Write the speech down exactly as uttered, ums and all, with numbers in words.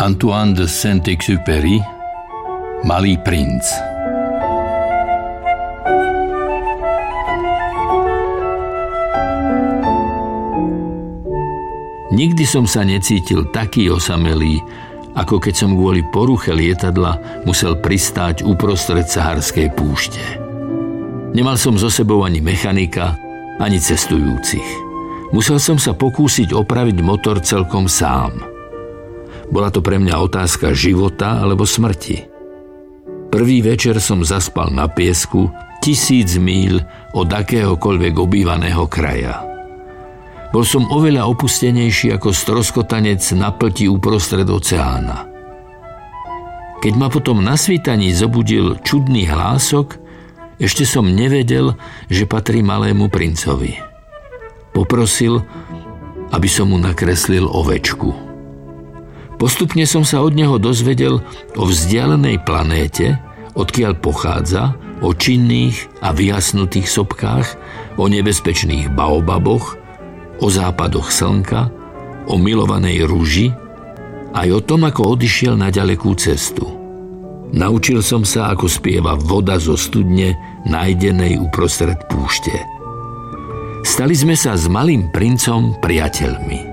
Antoine de Saint-Exupéry, Malý princ. Nikdy som sa necítil taký osamelý, ako keď som kvôli poruche lietadla musel pristáť uprostred saharskej púšte. Nemal som so sebou ani mechanika, ani cestujúcich. Musel som sa pokúsiť opraviť motor celkom sám. Bola to pre mňa otázka života alebo smrti. Prvý večer som zaspal na piesku tisíc míľ od akéhokoľvek obývaného kraja. Bol som oveľa opustenejší ako stroskotanec na plti uprostred oceána. Keď ma potom na svítaní zobudil čudný hlások, ešte som nevedel, že patrí malému princovi. Poprosil, aby som mu nakreslil ovečku. Postupne som sa od neho dozvedel o vzdialenej planéte, odkiaľ pochádza, o činných a vyhasnutých sopkách, o nebezpečných baobaboch, o západoch slnka, o milovanej ruži, aj o tom, ako odišiel na ďalekú cestu. Naučil som sa, ako spieva voda zo studne, nájdenej uprostred púšte. Stali sme sa s malým princom priateľmi.